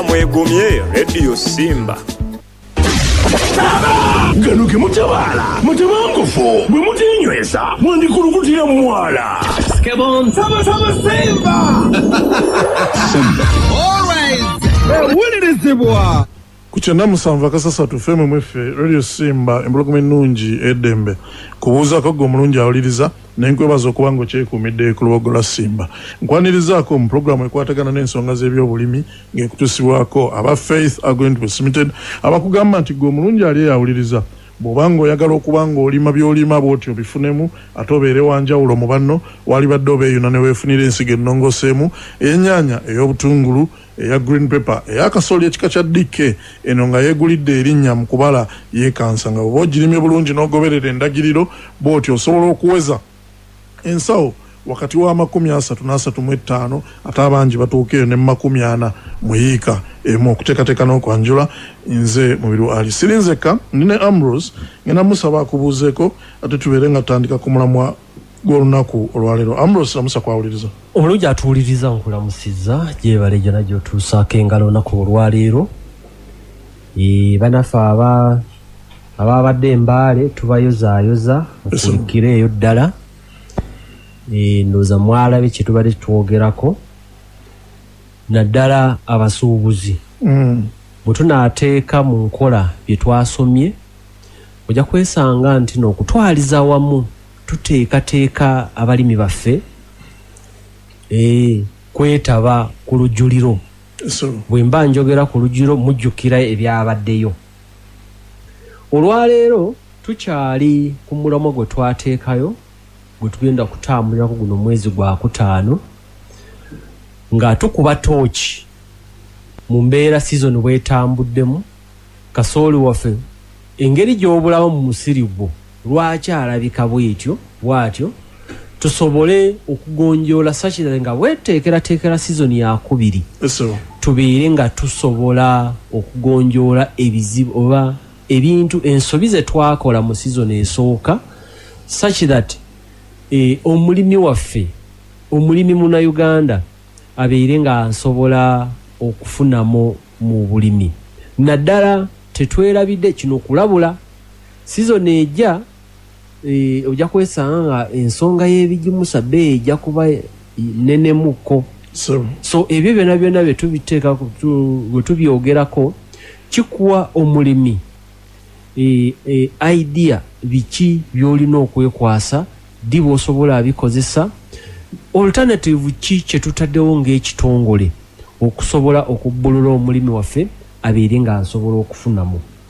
era mwegumye Radio Simba. Gano ke mutabala mutabangufu bwe mutinywesa mwandikulukutira mwala Skebon Simba always wulirizibwa kuchenda musanva kasasatu feme mwefe Radio Simba embulokome nungi edembe kubuuza ko gomulungi awuliriza nenkwebaza okubango kyekumidde ku lubogo lwa Simba nkwanirizaako mu programu ekwatagana n'ensonga z'ebyobulimi ng'ekutusibwako aba Faith Agreement Limited abakugamba nti gomulungi ali awuliriza bw'obanga oyagala okubanga olima by'olima bw'otyo bifunemu ate obeere wanjawulo mu banno wali badde obeeyuna ne weefunira ensigo ennongoseemu ey'ennyaanya ey'obutungulu eya green pepper eya kasooli ekika kya DK eno nga yeegulidde erinnya mu kubala yeekansa nga bw'oba ogirimye bulungi n'ogoberera endagiriro bw'otyo osobola okuweza ensawo wakati wa 33 ate abangi batuukeyo ne 40 muyiika emu okuteekateeka n'okwanjula nze mubiru ali sirinzeka nine Ambrose ngena musaba akubuuzeeko ate tubeere nga tutandika ku mulamwa gw'olunaku olwaleero. Ambrose namusa kwawuliriza omulungi atuwuliriza nkulamusiza gyebalejo najjo tuusaako engalo olunaku olwaleero banaffe ababadde embaale tubayozaayoza okulikira eyo ddala ndowooza mwalabe kye tubadde twogerako naddala abasuubuzi bwe tunaateeka mu nkola bye twasomye ojja kwesanga nti n'okutwaliza wamu tuteekateeka abalimi baffe kwetaba ku lujjuliro bwe mba njogera ku lujjuliro mujjukira ebyabaddeyo olwaleero tukyali ku mulamwa gwe twateekayo gwe tugenda kutambulirako guno mwezi gwa Kutaano nga tukuba tooki mu mbeera season bwetambuddemu kasooli waffe engeri gy'obulamu mu musiri gwo lwaki alabika bwatyo tusobole okugonjoola sakirale nga weteekerateekera season ya 2 tubeere nga tusobola okugonjoola ebizibu oba ebintu ensobi ze twakola mu season esooka such that omulimi waffe omulimi muna Uganda abeere nga nsobola okufunamu mu bulimi naddala tetwerabidde kino okulabula season ejja ojja kwesanga ensonga y'ebigimusa bbe ejja kuba nenemuko so ebyo byonna bye tubiteeka bwe tubyogerako kikuwa omulimi idea biki by'olina okwekwasa ddi bw'osobola abikozesa alternative ki kye tutaddewo ng'ekitongole okusobola okubbulula omulimi waffe abeere nga nsobola okufunamu